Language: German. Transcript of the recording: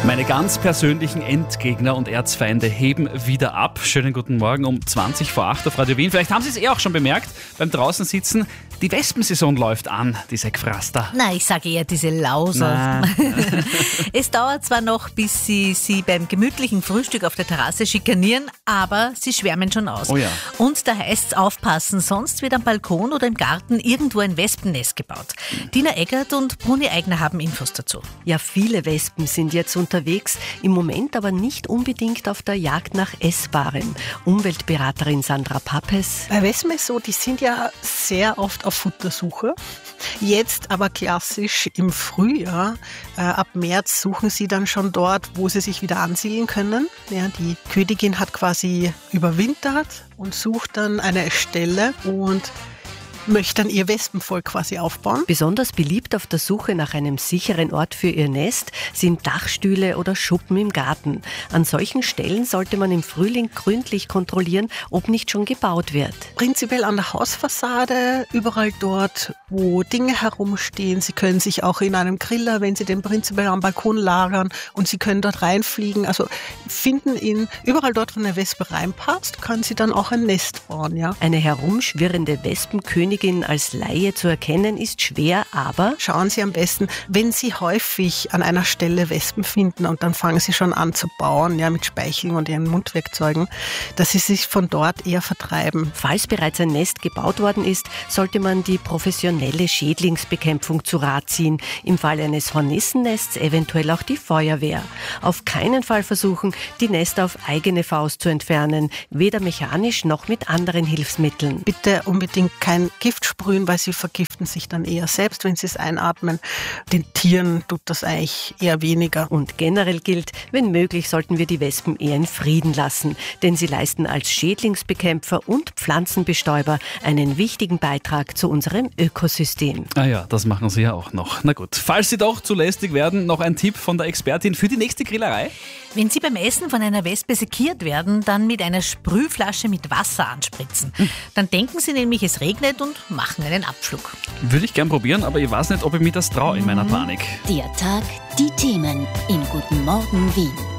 Meine ganz persönlichen Endgegner und Erzfeinde heben wieder ab. Schönen guten Morgen um 20 vor 8 auf Radio Wien. Vielleicht haben Sie es auch schon bemerkt, beim draußen sitzen. Die Wespensaison läuft an, diese Gefraster. Na, ich sage eher diese Lauser. Es dauert zwar noch, bis sie beim gemütlichen Frühstück auf der Terrasse schikanieren, aber sie schwärmen schon aus. Oh ja. Und da heißt es aufpassen, sonst wird am Balkon oder im Garten irgendwo ein Wespennest gebaut. Dina Eggert und Bruni Eigner haben Infos dazu. Ja, viele Wespen sind jetzt unterwegs, im Moment aber nicht unbedingt auf der Jagd nach Essbarem. Umweltberaterin Sandra Pappes. Bei Wespen ist so, die sind ja sehr oft auf Futtersuche. Jetzt aber klassisch im Frühjahr, ab März suchen sie dann schon dort, wo sie sich wieder ansiedeln können. Ja, die Königin hat quasi überwintert und sucht dann eine Stelle und möchte dann ihr Wespenvolk quasi aufbauen. Besonders beliebt auf der Suche nach einem sicheren Ort für ihr Nest sind Dachstühle oder Schuppen im Garten. An solchen Stellen sollte man im Frühling gründlich kontrollieren, ob nicht schon gebaut wird. Prinzipiell an der Hausfassade, überall dort, wo Dinge herumstehen. Sie können sich auch in einem Griller, wenn Sie den prinzipiell am Balkon lagern, und Sie können dort reinfliegen. Also finden ihn überall dort, wo eine Wespe reinpasst, kann sie dann auch ein Nest bauen. Ja? Eine herumschwirrende Wespenkönigin als Laie zu erkennen ist schwer, aber schauen Sie am besten, wenn Sie häufig an einer Stelle Wespen finden und dann fangen Sie schon an zu bauen, ja, mit Speicheln und Ihren Mundwerkzeugen, dass Sie sich von dort eher vertreiben. Falls bereits ein Nest gebaut worden ist, sollte man die professionelle Schädlingsbekämpfung zu Rat ziehen. Im Fall eines Hornissennests eventuell auch die Feuerwehr. Auf keinen Fall versuchen, die Nester auf eigene Faust zu entfernen, weder mechanisch noch mit anderen Hilfsmitteln. Bitte unbedingt kein Gift sprühen, weil sie vergiften sich dann eher selbst, wenn sie es einatmen. Den Tieren tut das eigentlich eher weniger. Und generell gilt, wenn möglich, sollten wir die Wespen eher in Frieden lassen, denn sie leisten als Schädlingsbekämpfer und Pflanzenbestäuber einen wichtigen Beitrag zu unserem Ökosystem. Ah ja, das machen sie ja auch noch. Na gut, falls sie doch zu lästig werden, noch ein Tipp von der Expertin für die nächste Grillerei. Wenn Sie beim Essen von einer Wespe sekiert werden, dann mit einer Sprühflasche mit Wasser anspritzen. Dann denken Sie nämlich, es regnet und machen einen Abflug. Würde ich gern probieren, aber ich weiß nicht, ob ich mir das traue in meiner Panik. Der Tag, die Themen in Guten Morgen Wien.